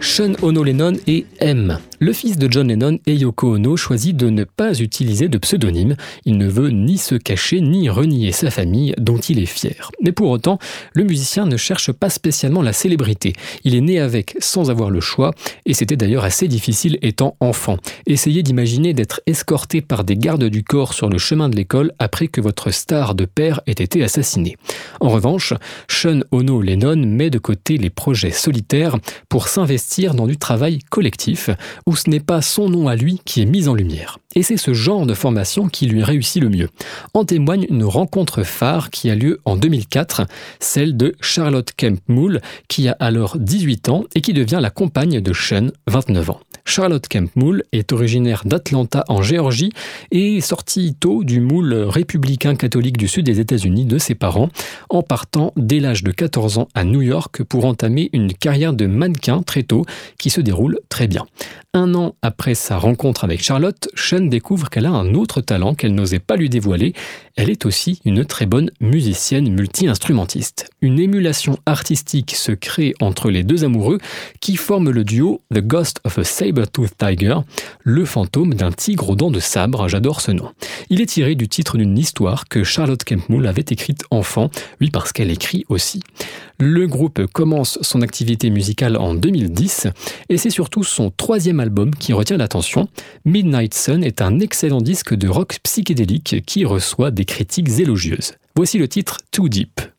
Sean Ono Lennon et M. Le fils de John Lennon et Yoko Ono choisit de ne pas utiliser de pseudonyme. Il ne veut ni se cacher ni renier sa famille dont il est fier. Mais pour autant, le musicien ne cherche pas spécialement la célébrité. Il est né avec sans avoir le choix et c'était d'ailleurs assez difficile étant enfant. Essayez d'imaginer d'être escorté par des gardes du corps sur le chemin de l'école après que votre star de père ait été assassiné. En revanche, Sean Ono Lennon met de côté les projets solitaires pour s'investir dans du travail collectif où ce n'est pas son nom à lui qui est mis en lumière. Et c'est ce genre de formation qui lui réussit le mieux. En témoigne une rencontre phare qui a lieu en 2004, celle de Charlotte Kemp Moule, qui a alors 18 ans et qui devient la compagne de Sean, 29 ans. Charlotte Kemp Moule est originaire d'Atlanta en Géorgie et est sortie tôt du moule républicain catholique du sud des États-Unis de ses parents, en partant dès l'âge de 14 ans à New York pour entamer une carrière de mannequin très tôt qui se déroule très bien. Un an après sa rencontre avec Charlotte, Sean découvre qu'elle a un autre talent qu'elle n'osait pas lui dévoiler. Elle est aussi une très bonne musicienne multi-instrumentiste. Une émulation artistique se crée entre les deux amoureux qui forment le duo The Ghost of a Saber-Toothed Tiger, le fantôme d'un tigre aux dents de sabre, j'adore ce nom. Il est tiré du titre d'une histoire que Charlotte Kemp Moule avait écrite enfant, oui parce qu'elle écrit aussi. Le groupe commence son activité musicale en 2010 et c'est surtout son troisième album qui retient l'attention. Midnight Sun est un excellent disque de rock psychédélique qui reçoit des critiques élogieuses. Voici le titre Too Deep.